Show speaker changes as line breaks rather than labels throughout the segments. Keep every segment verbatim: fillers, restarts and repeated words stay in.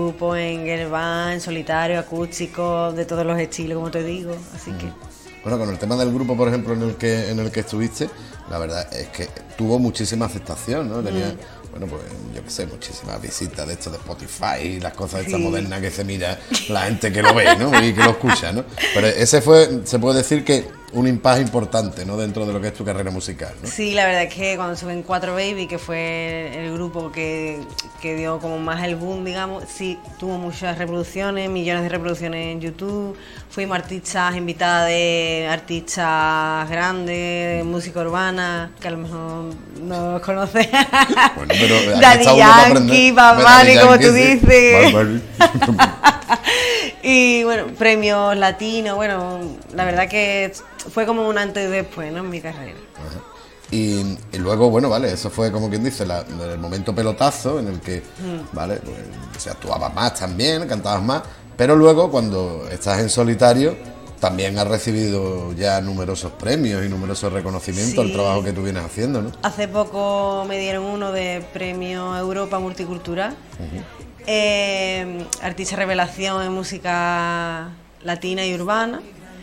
grupo en Gerván, en solitario, acústico, de todos los estilos, como te digo, así mm. que...
Bueno, con el tema del grupo, por ejemplo, en el que en el que estuviste, la verdad es que tuvo muchísima aceptación, ¿no? Tenía, mm. bueno, pues yo qué sé, muchísimas visitas de esto de Spotify y las cosas sí. estas modernas que se mira la gente que lo ve, ¿no? Y que lo escucha, ¿no? Pero ese fue, se puede decir que un impasse importante, ¿no? Dentro de lo que es tu carrera musical, ¿no?
Sí, la verdad es que cuando estuve en Cuatro Baby, que fue el grupo que, que dio como más el boom, digamos, sí, tuvo muchas reproducciones, millones de reproducciones en YouTube. Fuimos artistas invitadas de artistas grandes, de música urbana, que a lo mejor no los conoces. Bueno, pero Daddy Yankee, Bad Bunny, como tú dices. Y bueno, premios latinos, bueno, la verdad que fue como un antes y después, ¿no? En mi carrera.
Ajá. Y, y luego, bueno, vale, eso fue como quien dice, la, el momento pelotazo en el que, mm. vale, pues, o sea, actuabas más también, cantabas más, pero luego cuando estás en solitario también has recibido ya numerosos premios y numerosos reconocimientos sí. al trabajo que tú vienes haciendo, ¿no?
Hace poco me dieron uno de Premio Europa Multicultural. Uh-huh. Eh, artista revelación en música latina y urbana,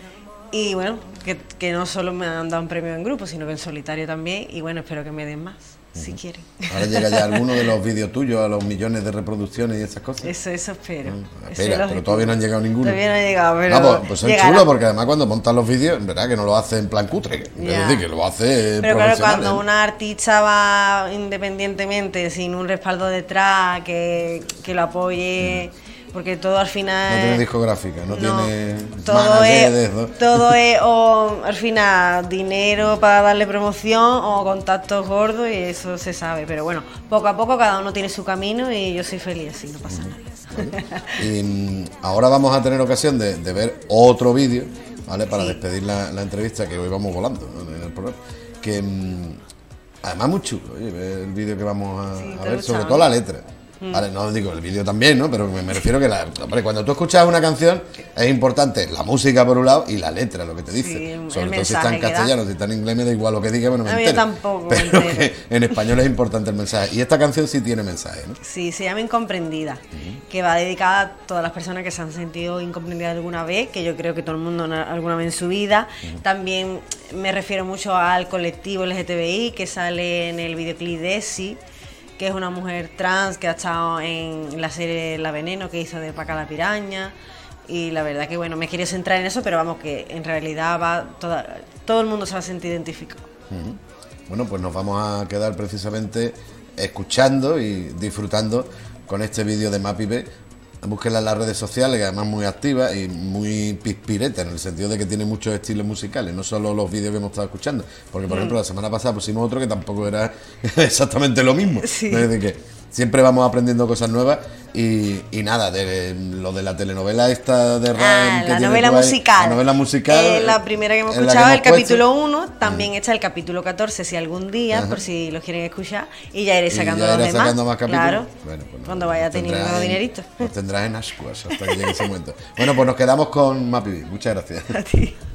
y bueno, que, que no solo me han dado un premio en grupo, sino que en solitario también, y bueno, espero que me den más, uh-huh. si quieren.
Ahora llega ya alguno de los vídeos tuyos a los millones de reproducciones y esas cosas.
Eso, eso espero.
Uh, espera, pero todavía no han llegado ninguno.
Todavía no han llegado, pero...
No, pues, pues son chulos, porque además cuando montan los vídeos, en verdad que no lo hace en plan cutre, yeah. es decir, que lo hace
pero claro, cuando una artista va independientemente, sin un respaldo detrás, que, que lo apoye... Mm. Porque todo al final...
No tiene discográfica, no, no tiene...
Todo es, ¿no? Todo es o al final dinero para darle promoción o contactos gordos, y eso se sabe. Pero bueno, poco a poco cada uno tiene su camino y yo soy feliz así, no pasa nada.
Vale. Y ahora vamos a tener ocasión de, de ver otro vídeo, ¿vale? Para sí. despedir la, la entrevista, que hoy vamos volando, ¿no? En el programa. Que además muy chulo, oye, el vídeo que vamos a, sí, a ver, sobre todo la letra. Vale, no digo el vídeo también, ¿no? Pero me, me refiero que la, hombre, cuando tú escuchas una canción es importante la música por un lado y la letra, lo que te dice. Sí, sobre todo si está en castellano, si está en inglés me da igual lo que diga, bueno, me entero.
A mí tampoco.
Pero que en español es importante el mensaje. Y esta canción sí tiene mensaje, ¿no?
Sí, se llama Incomprendida, uh-huh. que va dedicada a todas las personas que se han sentido incomprendidas alguna vez, que yo creo que todo el mundo alguna vez en su vida. Uh-huh. También me refiero mucho al colectivo L G T B I que sale en el videoclip de Esi, que es una mujer trans que ha estado en la serie La Veneno que hizo de Paca la Piraña, y la verdad que bueno, me quería centrar en eso, pero vamos, que en realidad va toda, todo el mundo se va a sentir identificado.
Uh-huh. Bueno, pues nos vamos a quedar precisamente escuchando y disfrutando con este vídeo de Mappy B. Búsquenla en las redes sociales, que además muy activa y muy pispireta, en el sentido de que tiene muchos estilos musicales, no solo los vídeos que hemos estado escuchando, porque por mm. ejemplo la semana pasada pusimos otro que tampoco era exactamente lo mismo. Sí. Es decir, que siempre vamos aprendiendo cosas nuevas y, y nada, de lo de la telenovela esta de
ah, la novela musical.
La novela musical.
Eh, la primera que hemos escuchado, que hemos el capítulo uno, también mm. está el capítulo catorce, si algún día, Ajá. por si los quieren escuchar, y ya iré sacando ya los demás. Sacando más capítulos. Claro, bueno, pues cuando vaya teniendo dineritos.
Nos tendrás en ascuas hasta que llegue ese momento. Bueno, pues nos quedamos con Mappy B. Muchas gracias.
A ti.